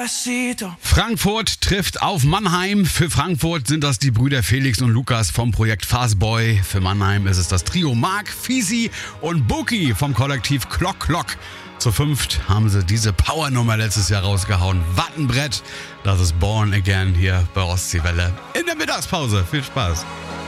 Frankfurt trifft auf Mannheim. Für Frankfurt sind das die Brüder Felix und Lukas vom Projekt Fastboy. Für Mannheim ist es das Trio Mark, Fisi und Buki vom Kollektiv Klock Klock. Zu fünft haben sie diese Powernummer letztes Jahr rausgehauen. Wattenbrett, das ist Born Again hier bei Ostseewelle in der Mittagspause. Viel Spaß.